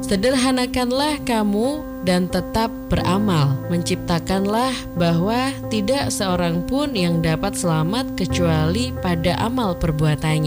Sederhanakanlah kamu dan tetap beramal. Menciptakanlah bahwa tidak seorang pun yang dapat selamat kecuali pada amal perbuatannya.